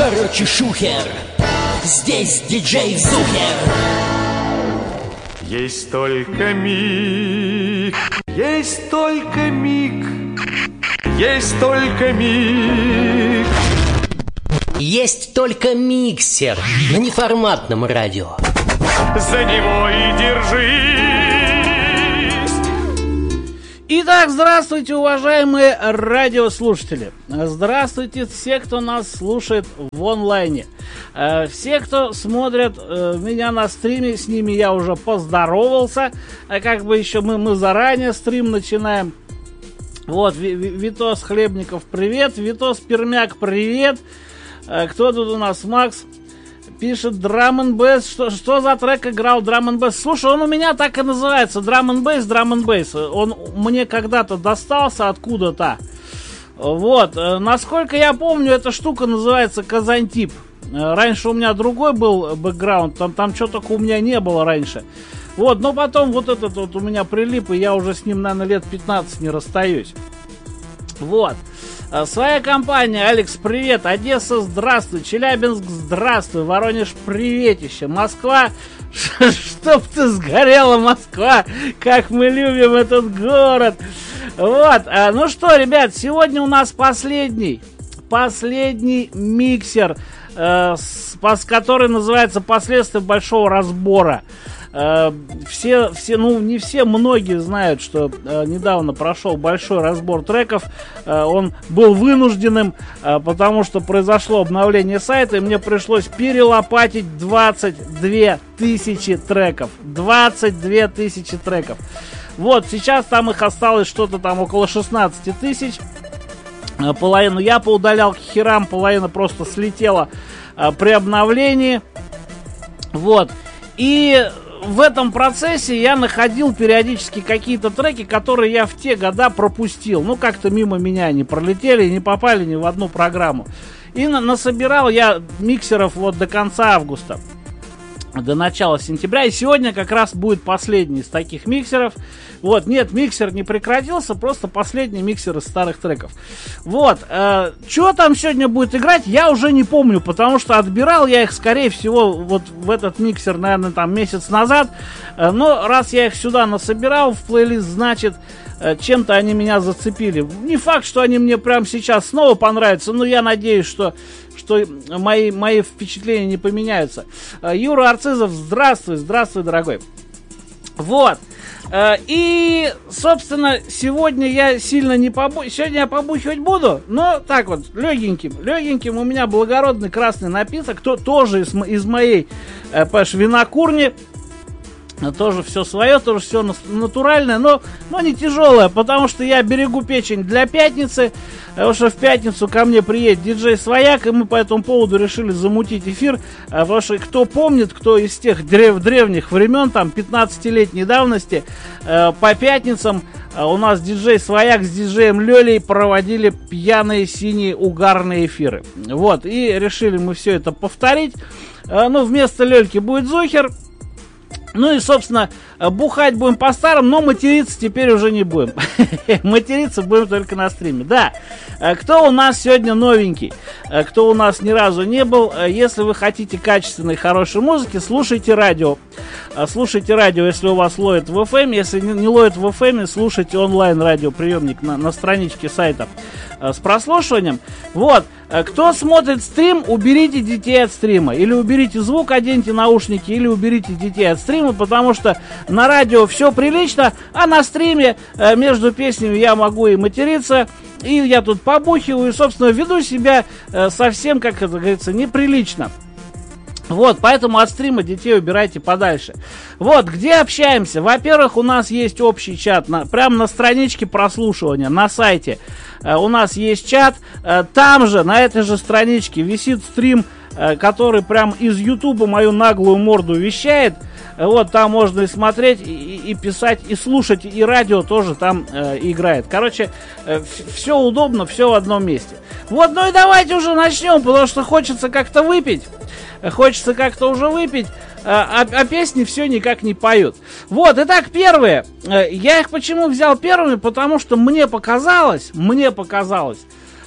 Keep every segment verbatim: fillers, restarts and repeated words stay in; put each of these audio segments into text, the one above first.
Короче, шухер, здесь диджей Зухер. Есть только миг, есть только миг, есть только миг. Есть только миксер на неформатном радио. За него и держись. Итак, здравствуйте, уважаемые радиослушатели. Здравствуйте все, кто нас слушает в онлайне. Все, кто смотрят меня на стриме, с ними я уже поздоровался. Как бы еще мы, мы заранее стрим начинаем. Вот, Витос Хлебников, привет. Витос Пермяк, привет. Кто тут у нас? Макс пишет Drum and Bass. Что, что за трек играл Drum and Bass? Слушай, он у меня так и называется. Drum and Bass, Drum and Bass. Он мне когда-то достался откуда-то. Вот. Насколько я помню, эта штука называется Казантип. Раньше у меня другой был бэкграунд. Там, там что только у меня не было раньше. Вот. Но потом вот этот вот у меня прилип. И я уже с ним, наверное, лет пятнадцать не расстаюсь. Вот. Своя компания. Алекс, привет. Одесса, здравствуй. Челябинск, здравствуй. Воронеж, приветище. Москва, чтоб ты сгорела, Москва. Как мы любим этот город. Вот. Ну что, ребят, сегодня у нас последний, последний миксер, который называется «Последствия большого разбора». Все, все, ну не все, многие знают, что э, недавно прошел большой разбор треков. э, Он был вынужденным, э, потому что произошло обновление сайта, и мне пришлось перелопатить двадцать две тысячи треков. двадцать две тысячи треков. Вот, сейчас там их осталось что-то там около шестнадцать тысяч. э, Половину я поудалял к херам, половина просто слетела э, при обновлении. Вот. И в этом процессе я находил периодически какие-то треки, которые я в те года пропустил. Ну, как-то мимо меня они пролетели, не попали ни в одну программу. И на- насобирал я миксеров вот до конца августа, до начала сентября. И сегодня как раз будет последний из таких миксеров. Вот, нет, миксер не прекратился, просто последний миксер из старых треков. Вот, э, что там сегодня будет играть, я уже не помню, потому что отбирал я их, скорее всего, вот в этот миксер, наверное, там месяц назад. Э, но раз я их сюда насобирал в плейлист, значит, э, чем-то они меня зацепили. Не факт, что они мне прямо сейчас снова понравятся, но я надеюсь, что... что мои, мои впечатления не поменяются. Юра Арцизов, здравствуй, здравствуй, дорогой. Вот. И, собственно, сегодня я сильно не побу... Сегодня я побухивать буду, но так вот, легеньким. Легеньким у меня благородный красный напиток, то, тоже из, из моей, понимаешь, винокурни. Тоже все свое, тоже все натуральное, но, но не тяжелое, потому что я берегу печень для пятницы, потому что в пятницу ко мне приедет диджей Свояк, и мы по этому поводу решили замутить эфир, потому что кто помнит, кто из тех древ, древних времен, там пятнадцатилетней давности, по пятницам у нас диджей Свояк с диджеем Лёлей проводили пьяные синие угарные эфиры. Вот, и решили мы все это повторить. Ну, вместо Лёльки будет Зухер. Ну и, собственно, бухать будем по-старому, но материться теперь уже не будем. Материться будем только на стриме. Да, кто у нас сегодня новенький, кто у нас ни разу не был, если вы хотите качественной, хорошей музыки, слушайте радио. Слушайте радио, если у вас ловит в эф эм. Если не ловит в эф эм, слушайте онлайн-радиоприемник на, на страничке сайта с прослушиванием. Вот. Кто смотрит стрим, уберите детей от стрима. Или уберите звук, оденьте наушники, или уберите детей от стрима, потому что на радио все прилично, а на стриме э, между песнями я могу и материться, и я тут побухиваю, и, собственно, веду себя э, совсем, как это говорится, неприлично. Вот, поэтому от стрима детей убирайте подальше. Вот, где общаемся? Во-первых, у нас есть общий чат, на, прямо на страничке прослушивания, на сайте. Э, у нас есть чат, э, там же, на этой же страничке висит стрим, э, который прям из Ютуба мою наглую морду вещает. Вот, там можно и смотреть, и, и писать, и слушать, и радио тоже там э, играет. Короче, э, все удобно, все в одном месте. Вот, ну и давайте уже начнем, потому что хочется как-то выпить. Хочется как-то уже выпить, а, а песни все никак не поют. Вот, итак, первые. Я их почему взял первыми? Потому что мне показалось, мне показалось,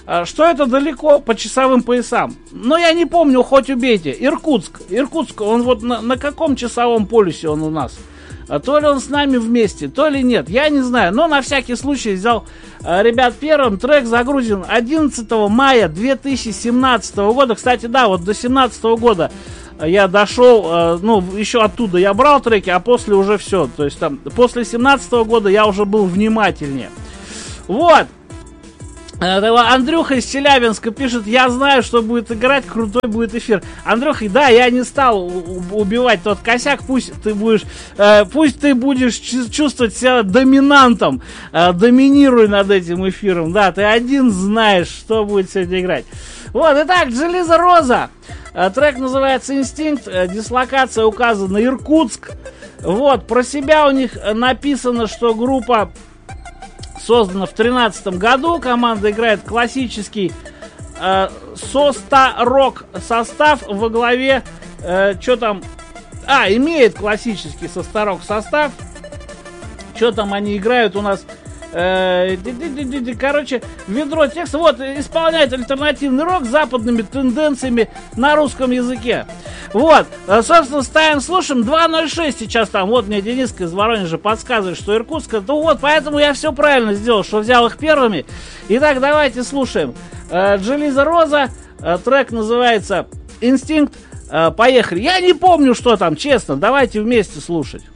что это далеко по часовым поясам. Но я не помню, хоть убейте. Иркутск. Иркутск, он вот на, на каком часовом полюсе он у нас? То ли он с нами вместе, то ли нет. Я не знаю. Но на всякий случай взял, ребят, первым. Трек загрузен одиннадцатого мая две тысячи семнадцатого года. Кстати, да, вот до семнадцатого года я дошел, ну, еще оттуда я брал треки, а после уже все. То есть там, после семнадцатого года я уже был внимательнее. Вот. Андрюха из Челябинска пишет: я знаю, что будет играть, крутой будет эфир. Андрюха, да, я не стал убивать тот косяк, пусть ты будешь, э, пусть ты будешь чувствовать себя доминантом, э, доминируй над этим эфиром, да, ты один знаешь, что будет сегодня играть. Вот, итак, Железо Роза, э, трек называется «Инстинкт», э, дислокация указана Иркутск. Вот, про себя у них написано, что группа создана в тринадцатом году. Команда играет классический э, соста-рок состав во главе. Э, что там? А, имеет классический соста-рок состав. Что там они играют у нас? Э, короче, ведро текста. Вот, исполняет альтернативный рок с западными тенденциями на русском языке. Вот, собственно, ставим, слушаем. Два ноль шесть сейчас там. Вот мне Дениска из Воронежа подсказывает, что Иркутск. Ну вот, поэтому я все правильно сделал, что взял их первыми. Итак, давайте слушаем. Железо Роза. Трек называется «Инстинкт». Поехали. Я не помню, что там, честно. Давайте вместе слушать.